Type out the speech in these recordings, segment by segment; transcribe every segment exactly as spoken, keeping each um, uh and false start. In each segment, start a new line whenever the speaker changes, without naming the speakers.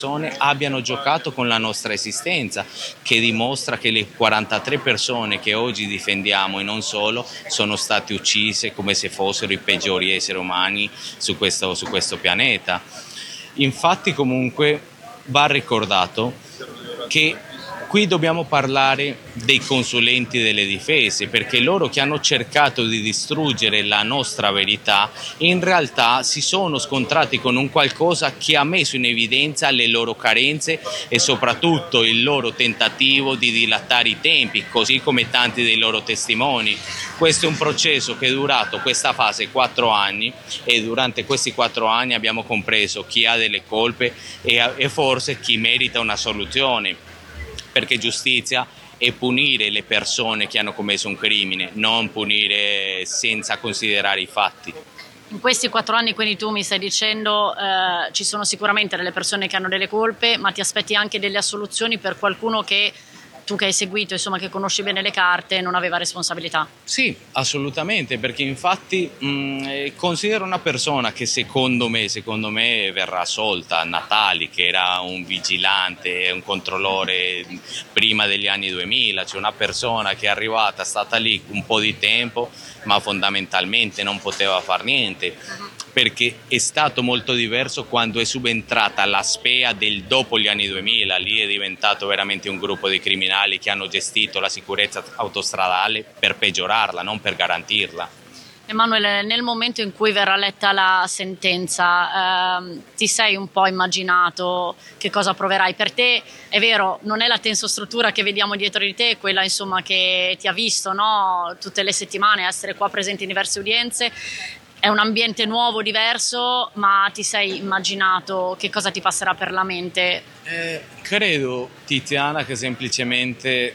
persone abbiano giocato con la nostra esistenza, che dimostra che le quarantatré persone che oggi difendiamo e non solo sono state uccise come se fossero i peggiori esseri umani su questo, su questo pianeta. Infatti comunque va ricordato che qui dobbiamo parlare dei consulenti delle difese, perché loro che hanno cercato di distruggere la nostra verità in realtà si sono scontrati con un qualcosa che ha messo in evidenza le loro carenze e soprattutto il loro tentativo di dilatare i tempi, così come tanti dei loro testimoni. Questo è un processo che è durato, questa fase, quattro anni, e durante questi quattro anni abbiamo compreso chi ha delle colpe e, e forse chi merita una soluzione. Perché giustizia è punire le persone che hanno commesso un crimine, non punire senza considerare i fatti.
In questi quattro anni, quindi tu mi stai dicendo, eh, ci sono sicuramente delle persone che hanno delle colpe, ma ti aspetti anche delle assoluzioni per qualcuno che tu che hai seguito, insomma, che conosci bene le carte, non aveva responsabilità?
Sì, assolutamente, perché infatti mh, considero una persona che secondo me, secondo me verrà assolta, Natali, che era un vigilante, un controllore prima degli anni duemila, cioè una persona che è arrivata, è stata lì un po' di tempo, ma fondamentalmente non poteva far niente. Perché è stato molto diverso quando è subentrata la S P E A del dopo gli anni duemila, lì è diventato veramente un gruppo di criminali che hanno gestito la sicurezza autostradale per peggiorarla, non per garantirla.
Emanuele, nel momento in cui verrà letta la sentenza, ehm, ti sei un po' immaginato che cosa proverai? Per te, è vero, non è la tensostruttura che vediamo dietro di te, quella insomma che ti ha visto, no? Tutte le settimane essere qua presente in diverse udienze. È un ambiente nuovo, diverso, ma ti sei immaginato che cosa ti passerà per la mente?
Eh, credo, Tiziana, che semplicemente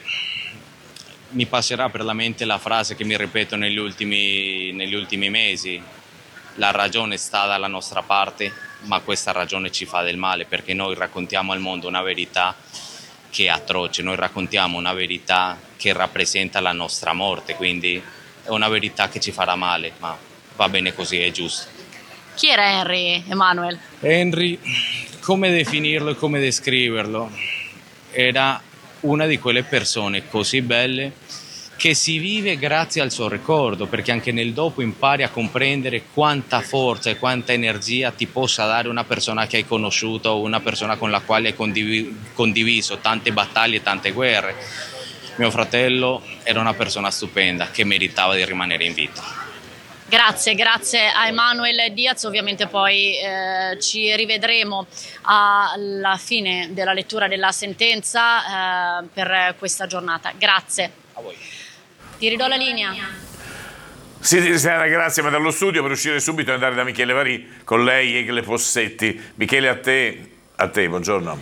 mi passerà per la mente la frase che mi ripeto negli ultimi, negli ultimi mesi: la ragione sta dalla nostra parte, ma questa ragione ci fa del male, perché noi raccontiamo al mondo una verità che è atroce, noi raccontiamo una verità che rappresenta la nostra morte, quindi è una verità che ci farà male, ma va bene così, è giusto.
Chi era Henry, Emanuele?
Henry, come definirlo e come descriverlo? Era una di quelle persone così belle che si vive grazie al suo ricordo, perché anche nel dopo impari a comprendere quanta forza e quanta energia ti possa dare una persona che hai conosciuto o una persona con la quale hai condiv- condiviso tante battaglie e tante guerre. Mio fratello era una persona stupenda che meritava di rimanere in vita.
Grazie, grazie a Emanuele Diaz, ovviamente poi eh, ci rivedremo alla fine della lettura della sentenza eh, per questa giornata. Grazie.
A voi.
Ti ridò la linea.
Sì, Tiziana, grazie, ma dallo studio per uscire subito e andare da Michele Varì con lei e Egle Possetti. Michele, a te, a te, buongiorno.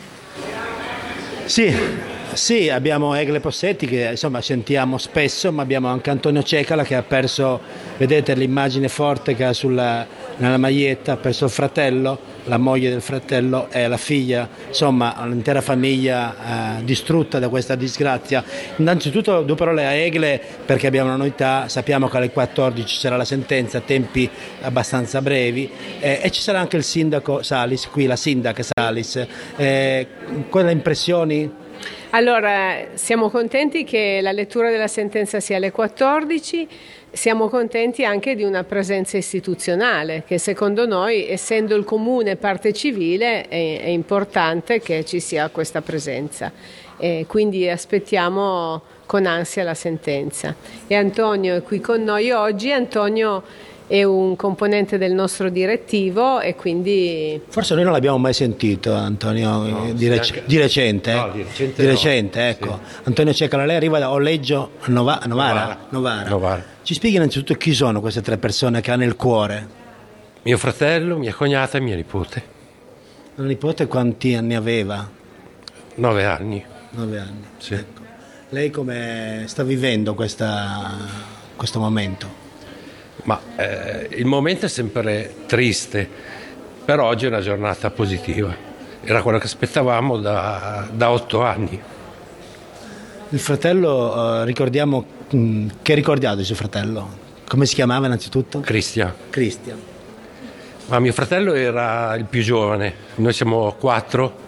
Sì. Sì, abbiamo Egle Possetti che insomma sentiamo spesso, ma abbiamo anche Antonio Cecala che ha perso, vedete l'immagine forte che ha sulla, nella maglietta, ha perso il fratello, la moglie del fratello e la figlia, insomma l'intera famiglia eh, distrutta da questa disgrazia. Innanzitutto due parole a Egle perché abbiamo una novità, sappiamo che alle quattordici sarà la sentenza, tempi abbastanza brevi eh, e ci sarà anche il sindaco Salis, qui la sindaca Salis. Eh, quelle impressioni?
Allora, siamo contenti che la lettura della sentenza sia alle quattordici, siamo contenti anche di una presenza istituzionale che secondo noi, essendo il comune parte civile, è, è importante che ci sia questa presenza. E quindi aspettiamo con ansia la sentenza. E Antonio è qui con noi oggi. Antonio è un componente del nostro direttivo e quindi...
Forse noi non l'abbiamo mai sentito, Antonio, no, di, rec- anche... di recente. No, di recente, di recente no. Ecco. Sì. Antonio Cecala, lei arriva da Oleggio Nova- Novara. Novara. Novara. Novara. Ci spieghi innanzitutto chi sono queste tre persone che ha nel cuore?
Mio fratello, mia cognata e mia nipote.
La nipote quanti anni aveva?
Nove anni.
Nove anni,
sì.
Ecco. Lei come sta vivendo questa, questo momento?
Ma eh, il momento è sempre triste, però oggi è una giornata positiva. Era quello che aspettavamo da, da otto anni.
Il fratello, eh, ricordiamo, mh, che ricordiate di suo fratello? Come si chiamava innanzitutto?
Cristian.
Cristian.
Ma mio fratello era il più giovane, noi siamo quattro